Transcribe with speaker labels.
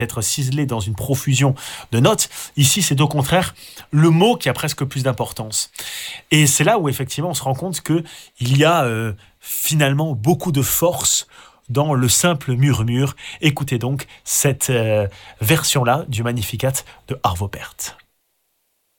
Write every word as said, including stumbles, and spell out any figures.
Speaker 1: être ciselé dans une profusion de notes. Ici, c'est au contraire le mot qui a presque plus d'importance. Et c'est là où effectivement on se rend compte qu'il y a euh, finalement beaucoup de force dans le simple murmure. Écoutez donc cette euh, version-là du Magnificat de Arvo Pärt.